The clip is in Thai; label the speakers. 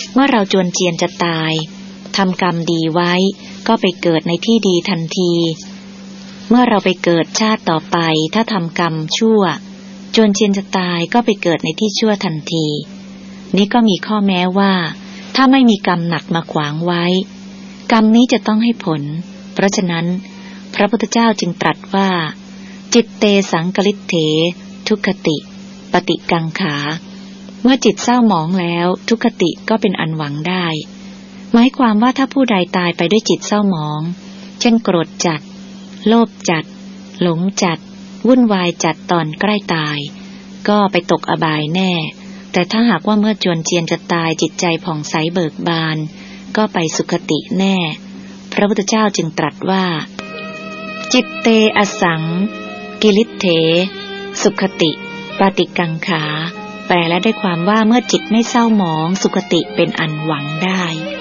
Speaker 1: เมื่อเราจวนเจียนจะตายทำกรรมดีไว้ก็ไปเกิดในที่ดีทันทีเมื่อเราไปเกิดชาติต่อไปถ้าทำกรรมชั่วจวนเจียนจะตายก็ไปเกิดในที่ชั่วทันทีนี้ก็มีข้อแม้ว่าถ้าไม่มีกรรมหนักมาขวางไว้กรรมนี้จะต้องให้ผลเพราะฉะนั้นพระพุทธเจ้าจึงตรัสว่าจิตเตสังกลิเถทุกขติปฏิกังขาเมื่อจิตเศร้าหมองแล้วทุกขติก็เป็นอันหวังได้หมายความว่าถ้าผู้ใดตายไปด้วยจิตเศร้าหมองเช่นโกรธจัดโลภจัดหลงจัดวุ่นวายจัดตอนใกล้ตายก็ไปตกอบายแน่แต่ถ้าหากว่าเมื่อจวนเจียนจะตายจิตใจผ่องใสเบิกบานก็ไปสุคติแน่พระพุทธเจ้าจึงตรัสว่าจิตเตอสังกิลิเถสุคติปฏิกังขาแปลและได้ความว่าเมื่อจิตไม่เศร้าหมองสุคติเป็นอันหวังได้